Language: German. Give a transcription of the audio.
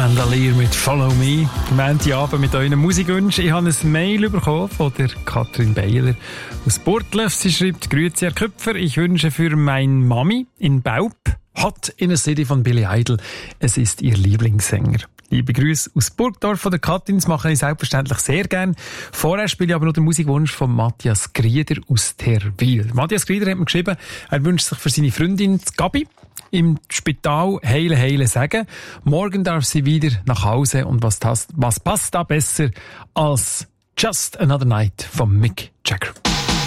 Mandalier mit Follow Me. Montagabend mit euren Musikwünschen. Ich habe ein Mail bekommen von der Katrin Beiler aus Burgdorf. Sie schreibt: Grüezi, Herr Köpfer, ich wünsche für mein Mami in Baub Hot in a City von Billy Idol. Es ist ihr Lieblingssänger. Liebe Grüße aus Burgdorf von der Katrin. Das mache ich selbstverständlich sehr gern. Vorher spiele ich aber noch den Musikwunsch von Matthias Grieder aus Terwil. Matthias Grieder hat mir geschrieben, er wünscht sich für seine Freundin Gabi im Spital heile sagen. Morgen darf sie wieder nach Hause und was passt da besser als Just Another Night von Mick Jagger.